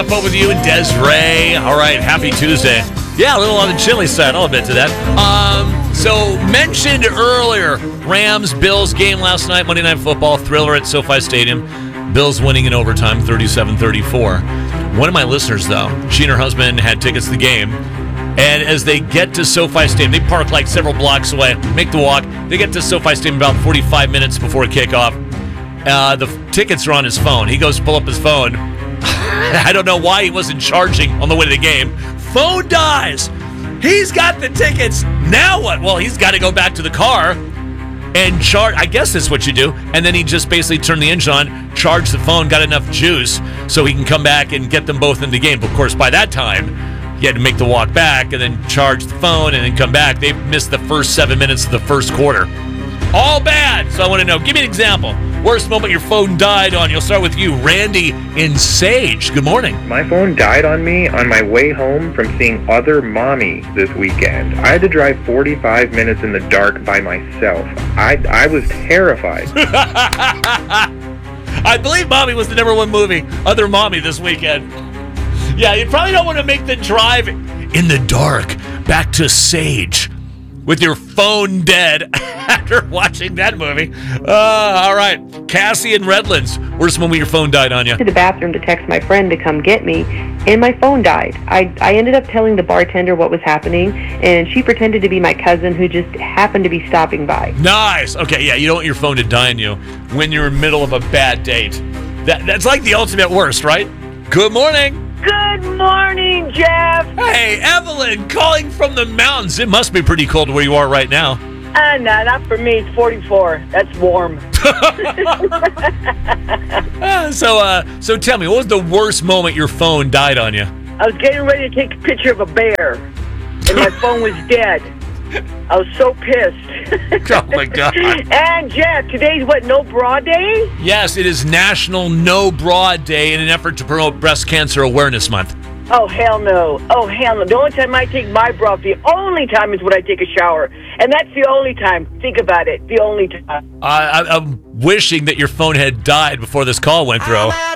Up with you and Desiree. All right, happy Tuesday. Yeah, a little on the chilly side. I'll admit to that. So mentioned earlier, Rams-Bills game last night, Monday Night Football, thriller at SoFi Stadium. Bills winning in overtime, 37-34. One of my listeners, though, she and her husband had tickets to the game. And as they get to SoFi Stadium, they park like several blocks away, make the walk. They get to SoFi Stadium about 45 minutes before kickoff. The tickets are on his phone. He goes to pull up his phone. I don't know why he wasn't charging on the way to the game. Phone dies. He's got the tickets. Now what? Well, he's got to go back to the car and charge. I guess that's what you do. And then he just basically turned the engine on, charged the phone, got enough juice so he can come back and get them both in the game. But of course, by that time, he had to make the walk back and then charge the phone and then come back. They've missed the first 7 minutes of the first quarter. All bad. So I want to know, give me an example. Worst moment your phone died on. You'll start with you, Randy in Sage. Good morning. My phone died on me on my way home from seeing Other Mommy this weekend. I had to drive 45 minutes in the dark by myself. I was terrified. I believe Mommy was the #1 movie, Other Mommy, this weekend. Yeah, you probably don't want to make the drive in the dark back to Sage with your phone dead after watching that movie. All right. Cassie in Redlands. Worst moment your phone died on you? To the bathroom to text my friend to come get me, and my phone died. I ended up telling the bartender what was happening, and she pretended to be my cousin who just happened to be stopping by. Nice. Okay, yeah, you don't want your phone to die on you when you're in the middle of a bad date. That's like the ultimate worst, right? Good morning. Good morning, Jeff. Hey, Evelyn, calling from the mountains. It must be pretty cold where you are right now. No, not for me. It's 44. That's warm. So tell me, what was the worst moment your phone died on you? I was getting ready to take a picture of a bear, and my phone was dead. I was so pissed. Oh, my God. And, Jeff, today's what, No Bra Day? Yes, it is National No Bra Day in an effort to promote Breast Cancer Awareness Month. Oh, hell no. Oh, hell no. The only time I take my bra off, the only time is when I take a shower. And that's the only time. Think about it. The only time. I'm wishing that your phone had died before this call went through.